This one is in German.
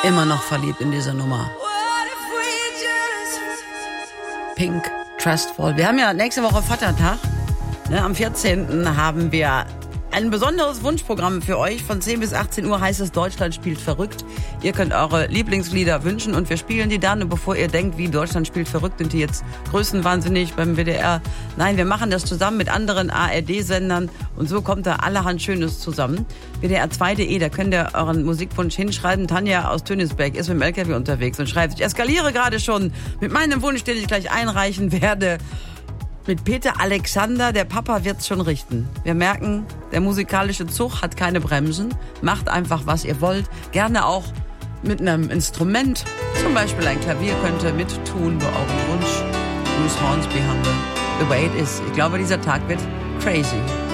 Immer noch verliebt in diese Nummer. Pink, Trustful. Wir haben ja nächste Woche Vatertag. Ne, am 14. haben wir ein besonderes Wunschprogramm für euch. Von 10 bis 18 Uhr heißt es Deutschland spielt verrückt. Ihr könnt eure Lieblingslieder wünschen und wir spielen die dann. Und bevor ihr denkt, wie Deutschland spielt verrückt, sind die jetzt größenwahnsinnig beim WDR. Nein, wir machen das zusammen mit anderen ARD-Sendern und so kommt da allerhand Schönes zusammen. WDR2.de, da könnt ihr euren Musikwunsch hinschreiben. Tanja aus Tönisberg ist mit dem LKW unterwegs und schreibt, ich eskaliere gerade schon mit meinem Wunsch, den ich gleich einreichen werde. Mit Peter Alexander, der Papa wird's schon richten. Wir merken, der musikalische Zug hat keine Bremsen. Macht einfach, was ihr wollt. Gerne auch mit einem Instrument. Zum Beispiel ein Klavier könnt ihr mittun bei eurem Wunsch. Bruce Hornsby haben wir. The Way It Is. Ich glaube, dieser Tag wird crazy.